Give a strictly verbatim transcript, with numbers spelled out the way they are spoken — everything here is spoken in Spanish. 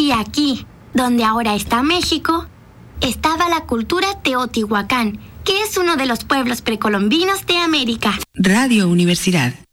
Y aquí, donde ahora está México, estaba la cultura Teotihuacán, que es uno de los pueblos precolombinos de América. Radio Universidad.